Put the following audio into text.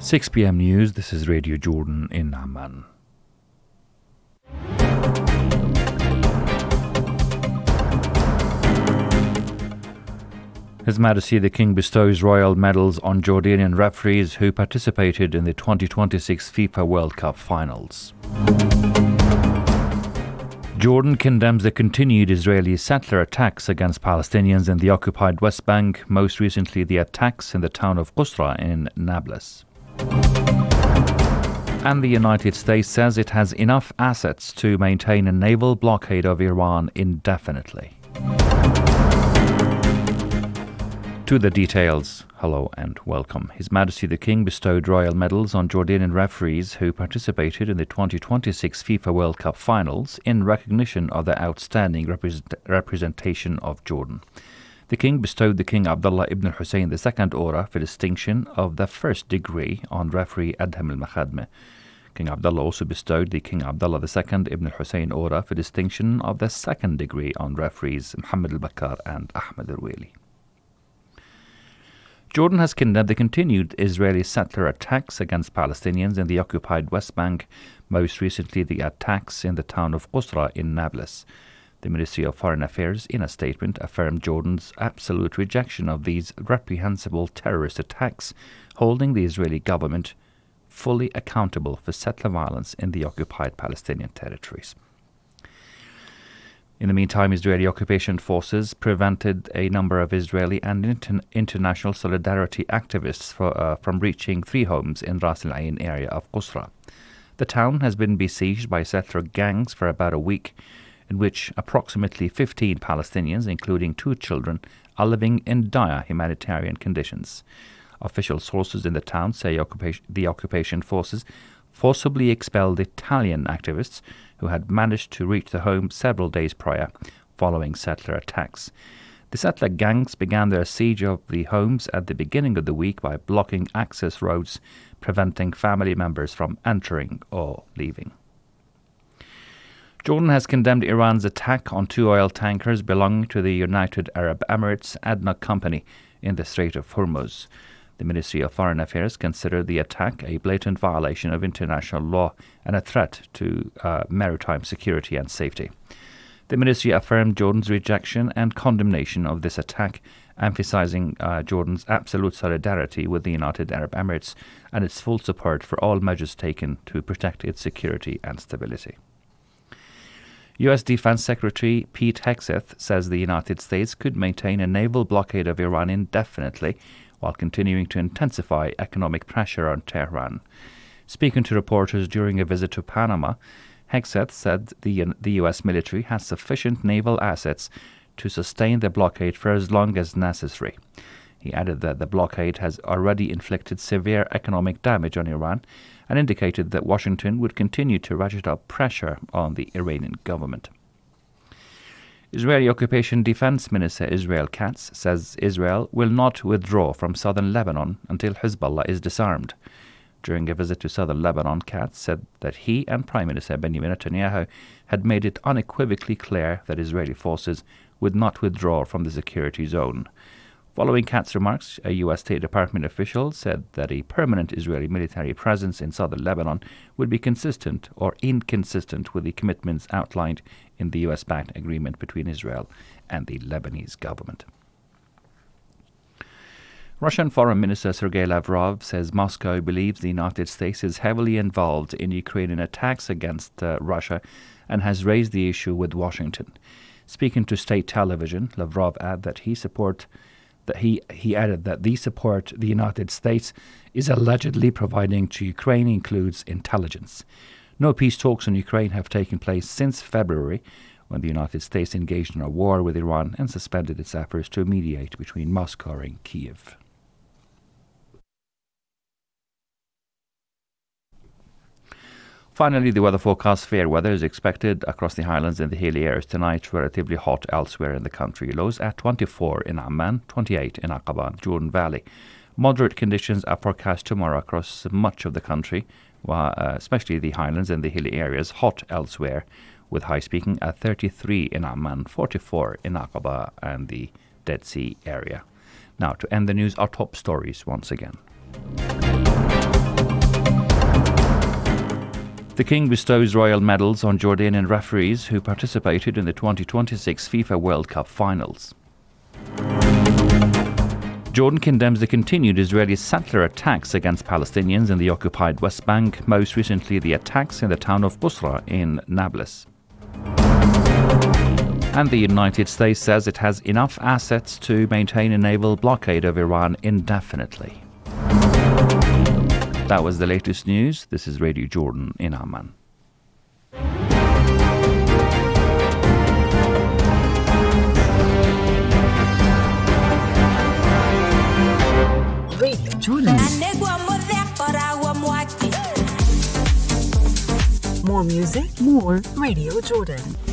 6 p.m. news. This is Radio Jordan in Amman. His Majesty the King bestows royal medals on Jordanian referees who participated in the 2026 FIFA World Cup finals. Jordan condemns the continued Israeli settler attacks against Palestinians in the occupied West Bank, most recently the attacks in the town of Qusra in Nablus. And the United States says it has enough assets to maintain a naval blockade of Iran indefinitely. To the details. Hello and welcome. His Majesty the King bestowed royal medals on Jordanian referees who participated in the 2026 FIFA World Cup finals in recognition of their outstanding representation of Jordan. The King bestowed the King Abdullah ibn Hussein II Order for distinction of the first degree on referee Adham al-Makhadmeh. King Abdullah also bestowed the King Abdullah II ibn Hussein Order for distinction of the second degree on referees Muhammad al-Bakkar and Ahmed al-Wali. Jordan has condemned the continued Israeli settler attacks against Palestinians in the occupied West Bank, most recently the attacks in the town of Qusra in Nablus. The Ministry of Foreign Affairs, in a statement, affirmed Jordan's absolute rejection of these reprehensible terrorist attacks, holding the Israeli government fully accountable for settler violence in the occupied Palestinian territories. In the meantime, Israeli occupation forces prevented a number of Israeli and international solidarity activists from reaching 3 homes in Ras Al Ain area of Qusra. The town has been besieged by settler gangs for about a week, in which approximately 15 Palestinians, including 2 children, are living in dire humanitarian conditions. Official sources in the town say the occupation forces forcibly expelled Italian activists who had managed to reach the home several days prior following settler attacks. The settler gangs began their siege of the homes at the beginning of the week by blocking access roads, preventing family members from entering or leaving. Jordan has condemned Iran's attack on 2 oil tankers belonging to the United Arab Emirates ADNOC company in the Strait of Hormuz. The Ministry of Foreign Affairs considered the attack a blatant violation of international law and a threat to maritime security and safety. The ministry affirmed Jordan's rejection and condemnation of this attack, emphasizing Jordan's absolute solidarity with the United Arab Emirates and its full support for all measures taken to protect its security and stability. U.S. Defense Secretary Pete Hegseth says the United States could maintain a naval blockade of Iran indefinitely while continuing to intensify economic pressure on Tehran. Speaking to reporters during a visit to Panama, Hegseth said the U.S. military has sufficient naval assets to sustain the blockade for as long as necessary. He added that the blockade has already inflicted severe economic damage on Iran and indicated that Washington would continue to ratchet up pressure on the Iranian government. Israeli Occupation Defense Minister Israel Katz says Israel will not withdraw from southern Lebanon until Hezbollah is disarmed. During a visit to southern Lebanon, Katz said that he and Prime Minister Benjamin Netanyahu had made it unequivocally clear that Israeli forces would not withdraw from the security zone. Following Katz's remarks, a U.S. State Department official said that a permanent Israeli military presence in southern Lebanon would be consistent or inconsistent with the commitments outlined in the U.S.-backed agreement between Israel and the Lebanese government. Russian Foreign Minister Sergei Lavrov says Moscow believes the United States is heavily involved in Ukrainian attacks against Russia and has raised the issue with Washington. Speaking to state television, Lavrov added that he added that the support the United States is allegedly providing to Ukraine includes intelligence. No peace talks in Ukraine have taken place since February, when the United States engaged in a war with Iran and suspended its efforts to mediate between Moscow and Kiev. Finally, the weather forecast. Fair weather is expected across the highlands and the hilly areas tonight, relatively hot elsewhere in the country. Lows at 24 in Amman, 28 in Aqaba and Jordan Valley. Moderate conditions are forecast tomorrow across much of the country, especially the highlands and the hilly areas. Hot elsewhere, with highs peaking at 33 in Amman, 44 in Aqaba and the Dead Sea area. Now, to end the news, our top stories once again. The King bestows royal medals on Jordanian referees who participated in the 2026 FIFA World Cup finals. Jordan condemns the continued Israeli settler attacks against Palestinians in the occupied West Bank, most recently the attacks in the town of Busra in Nablus. And the United States says it has enough assets to maintain a naval blockade of Iran indefinitely. That was the latest news. This is Radio Jordan in Amman. Radio Jordan. More music, more Radio Jordan.